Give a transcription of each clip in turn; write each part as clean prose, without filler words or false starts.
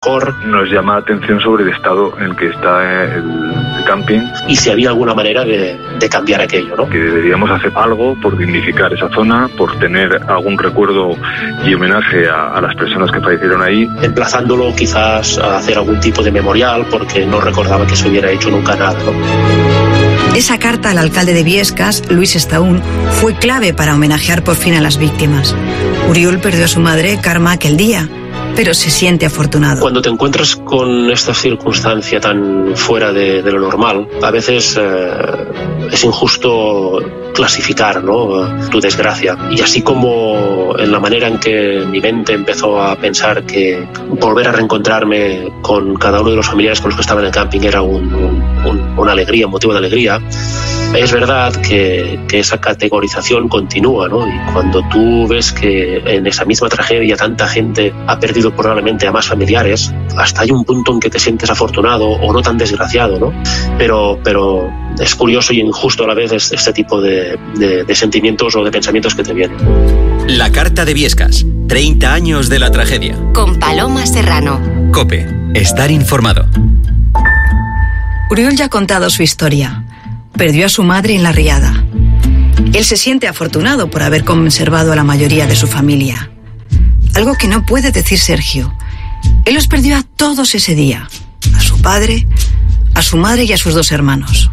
mejor. Nos llama la atención sobre el estado en el que está el camping. Y si había alguna manera de cambiar aquello, ¿no? Que deberíamos hacer algo por dignificar esa zona, por tener algún recuerdo y homenaje a las personas que fallecieron ahí. Emplazándolo quizás a hacer algún tipo de memorial, porque no recordaba que se hubiera hecho nunca nada, ¿no? Esa carta al alcalde de Biescas, Luis Estaún, fue clave para homenajear por fin a las víctimas. Oriol perdió a su madre, Carme, aquel día, pero se siente afortunado. Cuando te encuentras con esta circunstancia tan fuera de lo normal, a veces es injusto clasificar, ¿no?, tu desgracia. Y así como en la manera en que mi mente empezó a pensar que volver a reencontrarme con cada uno de los familiares con los que estaba en el camping era una alegría, un motivo de alegría, es verdad que esa categorización continúa, ¿no? Y cuando tú ves que en esa misma tragedia tanta gente ha perdido probablemente a más familiares, hasta hay un punto en que te sientes afortunado o no tan desgraciado, ¿no? Pero es curioso y injusto a la vez este tipo de sentimientos o de pensamientos que te vienen. La Carta de Biescas, 30 años de la tragedia. Con Paloma Serrano. COPE, estar informado. Oriol ya ha contado su historia. Perdió a su madre en la riada. Él se siente afortunado por haber conservado a la mayoría de su familia. Algo que no puede decir Sergio. Él los perdió a todos ese día. A su padre, a su madre y a sus 2 hermanos.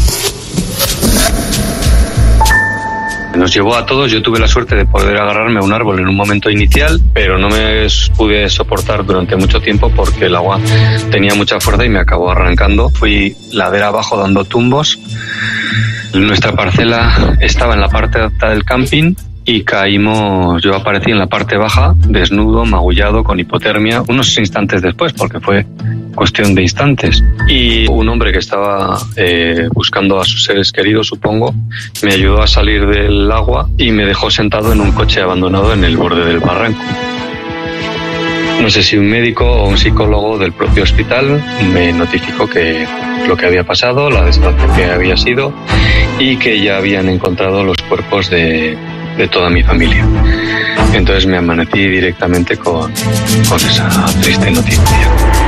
Nos llevó a todos. Yo tuve la suerte de poder agarrarme a un árbol en un momento inicial, pero no me pude soportar durante mucho tiempo porque el agua tenía mucha fuerza y me acabó arrancando. Fui ladera abajo dando tumbos. Nuestra parcela estaba en la parte alta del camping y caímos. Yo aparecí en la parte baja, desnudo, magullado, con hipotermia, unos instantes después, porque fue cuestión de instantes. Y un hombre que estaba buscando a sus seres queridos, supongo, me ayudó a salir del agua y me dejó sentado en un coche abandonado en el borde del barranco. No sé si un médico o un psicólogo del propio hospital me notificó que lo que había pasado, la desgracia que había sido y que ya habían encontrado los cuerpos de toda mi familia. Entonces me amanecí directamente con esa triste noticia.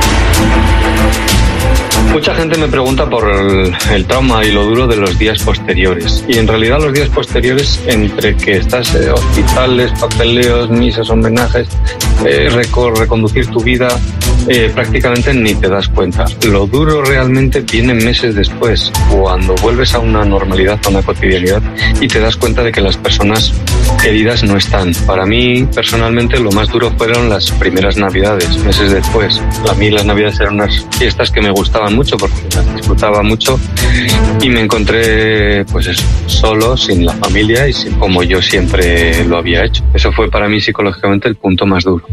Mucha gente me pregunta por el trauma y lo duro de los días posteriores. Y en realidad los días posteriores, entre que estás hospitales, papeleos, misas, homenajes, reconducir tu vida, prácticamente ni te das cuenta. Lo duro realmente viene meses después, cuando vuelves a una normalidad, a una cotidianidad, y te das cuenta de que las personas queridas no están. Para mí, personalmente, lo más duro fueron las primeras Navidades, meses después. A mí las Navidades eran unas fiestas que me gustaban mucho porque las disfrutaba mucho y me encontré pues eso, solo, sin la familia y como yo siempre lo había hecho. Eso fue para mí psicológicamente el punto más duro.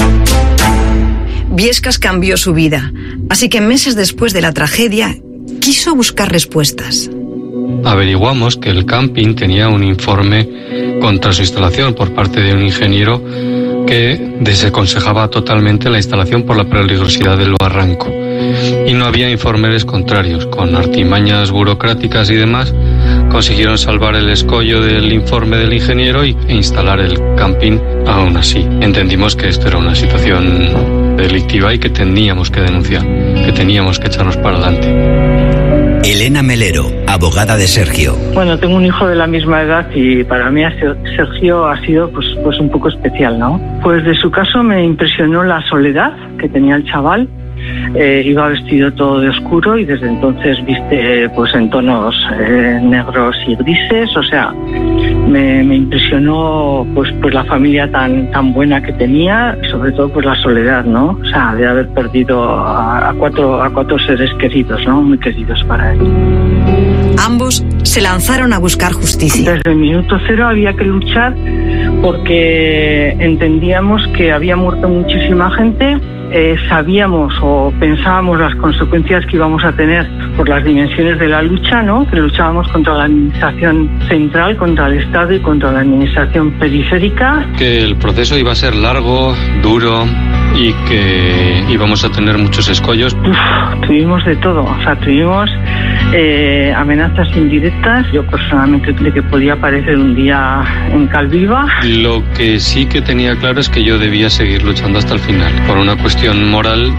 Biescas cambió su vida, así que meses después de la tragedia quiso buscar respuestas. Averiguamos que el camping tenía un informe contra su instalación por parte de un ingeniero que desaconsejaba totalmente la instalación por la peligrosidad del barranco. Y no había informes contrarios. Con artimañas burocráticas y demás consiguieron salvar el escollo del informe del ingeniero e instalar el camping aún así. Entendimos que esto era una situación delictiva y que teníamos que denunciar, que teníamos que echarnos para adelante. Elena Melero, abogada de Sergio. Bueno, tengo un hijo de la misma edad y para mí Sergio ha sido pues un poco especial, ¿no? Pues de su caso me impresionó la soledad que tenía el chaval. Iba vestido todo de oscuro y desde entonces viste pues en tonos negros y grises, o sea, me impresionó pues la familia tan buena que tenía, sobre todo pues la soledad, ¿no? O sea, de haber perdido a cuatro seres queridos, ¿no? Muy queridos para él. Ambos se lanzaron a buscar justicia. Desde el minuto cero había que luchar porque entendíamos que había muerto muchísima gente. Sabíamos o pensábamos las consecuencias que íbamos a tener por las dimensiones de la lucha, ¿no? Que luchábamos contra la administración central, contra el Estado y contra la administración periférica. Que el proceso iba a ser largo, duro y que íbamos a tener muchos escollos. Tuvimos de todo, o sea, tuvimos amenazas indirectas. Yo personalmente creí que podía aparecer un día en Calviva. Lo que sí que tenía claro es que yo debía seguir luchando hasta el final, por una cuestión moral.